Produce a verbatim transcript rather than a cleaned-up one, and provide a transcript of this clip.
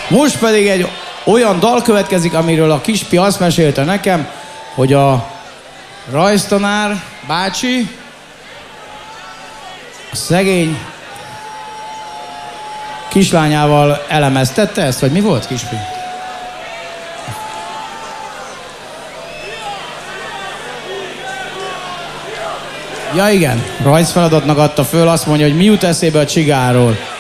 Most pedig egy olyan dal következik, amiről a Kispi azt mesélte nekem, hogy a rajztanár bácsi a szegény kislányával elemeztette ezt, vagy mi volt, Kispi? Ja igen, rajzfeladatnak adta föl, azt mondja, hogy mi jut eszébe a csigáról.